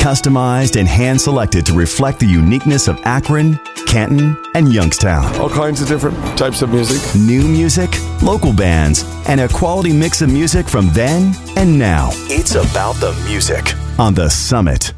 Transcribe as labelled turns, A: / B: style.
A: customized and hand-selected to reflect the uniqueness of Akron, Canton, and Youngstown.
B: All kinds of different types of music.
A: New music, local bands, and a quality mix of music from then and now. It's about the music on The Summit.